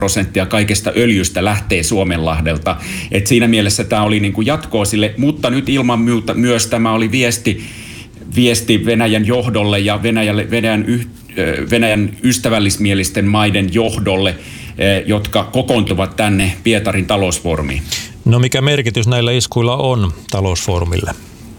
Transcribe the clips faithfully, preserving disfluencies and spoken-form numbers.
prosenttia kaikesta öljystä lähtee Suomenlahdelta. Et siinä mielessä tämä oli niin kuin jatkoa sille, mutta nyt ilman muuta myös tämä oli viesti, viesti Venäjän johdolle ja Venäjälle, Venäjän, Venäjän ystävällismielisten maiden johdolle, jotka kokoontuvat tänne Pietarin talousfoorumiin. No mikä merkitys näillä iskuilla on talousfoorumille?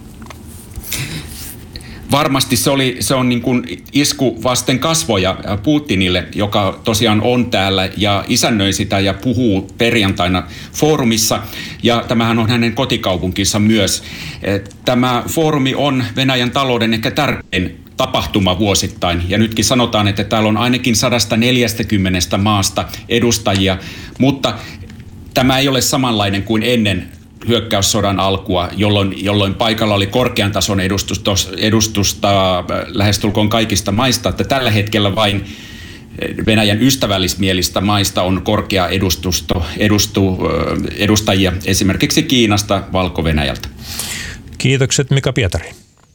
Varmasti se, oli, se on niin kuin isku vasten kasvoja Putinille, joka tosiaan on täällä ja isännöi sitä ja puhuu perjantaina foorumissa. Ja tämähän on hänen kotikaupunkinsa myös. Tämä foorumi on Venäjän talouden ehkä tärkein tapahtuma vuosittain. Ja nytkin sanotaan, että täällä on ainakin sata neljäkymmentä maasta edustajia, mutta tämä ei ole samanlainen kuin ennen hyökkäyssodan alkua, jolloin, jolloin paikalla oli korkean tason edustusta, edustusta lähestulkoon kaikista maista, että tällä hetkellä vain Venäjän ystävällismielistä maista on korkea edustusto, edustu, edustajia esimerkiksi Kiinasta, Valko-Venäjältä. Kiitokset Mika Pietari.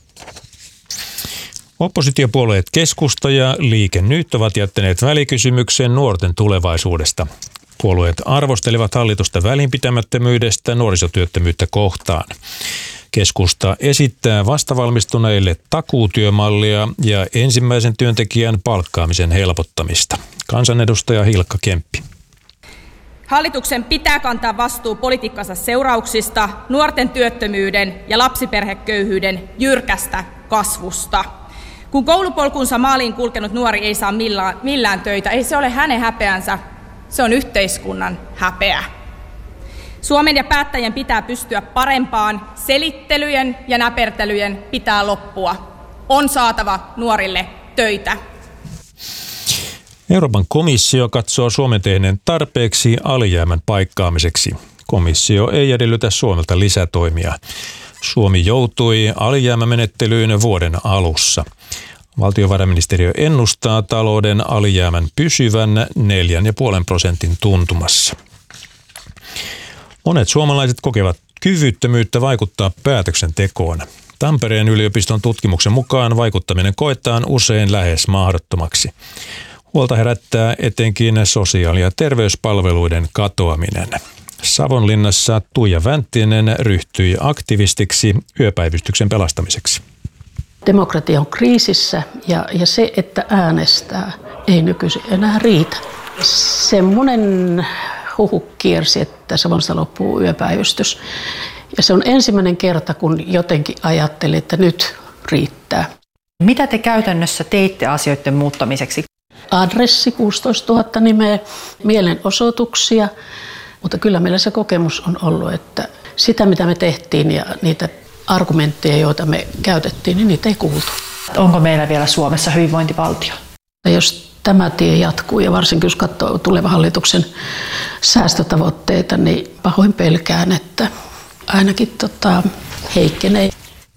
Oppositiopuolueet Keskusta ja Liike Nyt ovat jättäneet välikysymyksen nuorten tulevaisuudesta. Puolueet arvostelivat hallitusta välinpitämättömyydestä nuorisotyöttömyyttä kohtaan. Keskusta esittää vastavalmistuneille takuutyömallia ja ensimmäisen työntekijän palkkaamisen helpottamista. Kansanedustaja Hilkka Kemppi. Hallituksen pitää kantaa vastuu politiikkansa seurauksista, nuorten työttömyyden ja lapsiperheköyhyyden jyrkästä kasvusta. Kun koulupolkunsa maaliin kulkenut nuori ei saa millään, millään töitä, ei se ole hänen häpeänsä, se on yhteiskunnan häpeä. Suomen ja päättäjien pitää pystyä parempaan, selittelyjen ja näpertelyjen pitää loppua. On saatava nuorille töitä. Euroopan komissio katsoo Suomen tehneen tarpeeksi alijäämän paikkaamiseksi. Komissio ei edellytä Suomelta lisätoimia. Suomi joutui alijäämämenettelyyn vuoden alussa. Valtiovarainministeriö ennustaa talouden alijäämän pysyvän neljän pilkku viiden prosentin tuntumassa. Monet suomalaiset kokevat kyvyttömyyttä vaikuttaa päätöksentekoon. Tampereen yliopiston tutkimuksen mukaan vaikuttaminen koetaan usein lähes mahdottomaksi. Huolta herättää etenkin sosiaali- ja terveyspalveluiden katoaminen. Savonlinnassa Tuija Vänttinen ryhtyi aktivistiksi yöpäivystyksen pelastamiseksi. Demokratia on kriisissä ja, ja se, että äänestää, ei nykyisin enää riitä. Semmoinen huhu kiersi, että Savonlinnassa loppuu yöpäivystys. Ja se on ensimmäinen kerta, kun jotenkin ajattelin, että nyt riittää. Mitä te käytännössä teitte asioiden muuttamiseksi? Adressi kuusitoistatuhatta nimeä, mielenosoituksia, mutta kyllä meillä se kokemus on ollut, että sitä mitä me tehtiin ja niitä argumentteja, joita me käytettiin, niin niitä ei kuultu. Onko meillä vielä Suomessa hyvinvointivaltio? Ja jos tämä tie jatkuu ja varsinkin jos katsoo tulevan hallituksen säästötavoitteita, niin pahoin pelkään, että ainakin tota, heikkenee.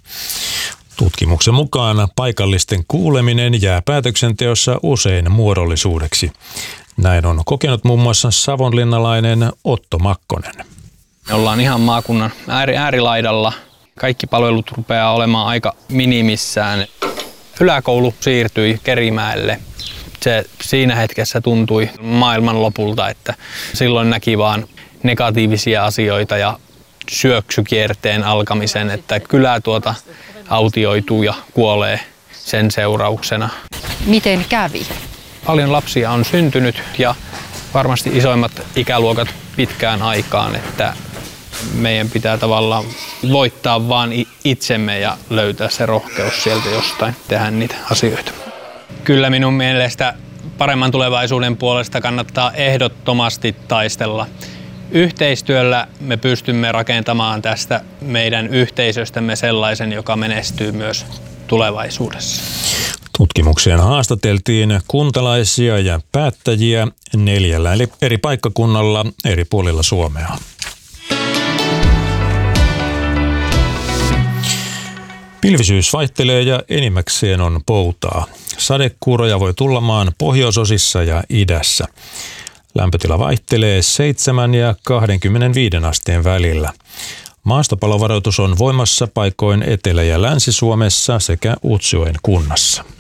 Tutkimuksen mukaan paikallisten kuuleminen jää päätöksenteossa usein muodollisuudeksi. Näin on kokenut muun muassa savonlinnalainen Otto Makkonen. Me ollaan ihan maakunnan ääri, äärilaidalla. Kaikki palvelut rupeaa olemaan aika minimissään. Yläkoulu siirtyi Kerimäelle. Se siinä hetkessä tuntui maailmanlopulta, että silloin näki vaan negatiivisia asioita ja syöksykierteen alkamisen, että kylä tuota autioituu ja kuolee sen seurauksena. Miten kävi? Paljon lapsia on syntynyt ja varmasti isoimmat ikäluokat pitkään aikaan, että meidän pitää tavallaan voittaa vaan itsemme ja löytää se rohkeus sieltä jostain, tehdä niitä asioita. Kyllä minun mielestä paremman tulevaisuuden puolesta kannattaa ehdottomasti taistella. Yhteistyöllä me pystymme rakentamaan tästä meidän yhteisöstämme sellaisen, joka menestyy myös tulevaisuudessa. Tutkimukseen haastateltiin kuntalaisia ja päättäjiä neljällä eri paikkakunnalla eri puolilla Suomea. Pilvisyys vaihtelee ja enimmäkseen on poutaa. Sadekuuroja voi tulla maan pohjoisosissa ja idässä. Lämpötila vaihtelee seitsemän ja kaksikymmentäviisi asteen välillä. Maastopalovaroitus on voimassa paikoin Etelä- ja Länsi-Suomessa sekä Utsjoen kunnassa.